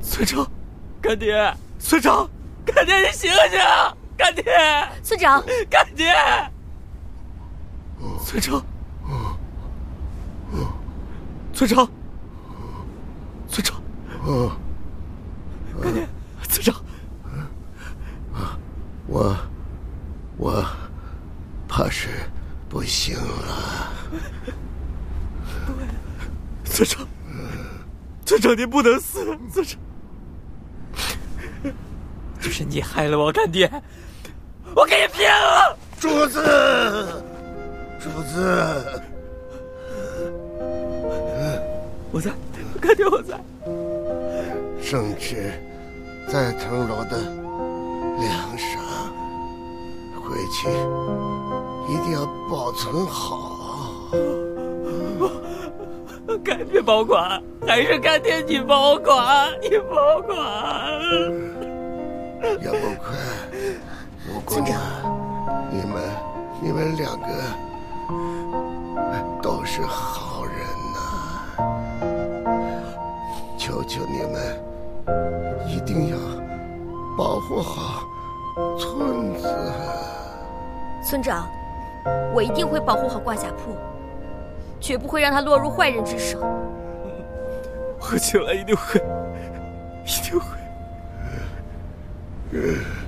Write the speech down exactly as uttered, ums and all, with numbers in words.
村长，干爹，村长，干爹，你醒醒！干爹， 村长， 干爹，村长，村长，村长，干爹，村长， 我，我，怕是不行了。 村长，村长，您不能死，村长。就是你害了我干爹，我给你拼了！ 主子，主子， 我在，干爹我在。 圣旨在藤楼的梁上，回去一定要保存好。 干爹保管，还是干爹你保管，你保管。 要不快，五姑娘，你们你们两个都是好人呐、求求你们一定要保护好村子。 村长，我一定会保护好挂甲铺，绝不会让他落入坏人之手。 我将来一定会，一定会。 嗯